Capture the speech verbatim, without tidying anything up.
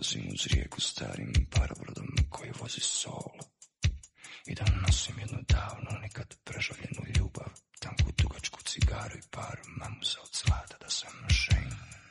vozim uz rijeku starim parobrodom koji vozi sol. I da nosim jednu davnu, nikad prežaljenu ljubav, tanku dugačku cigaru i par mamuza od zlata, da sam Shane.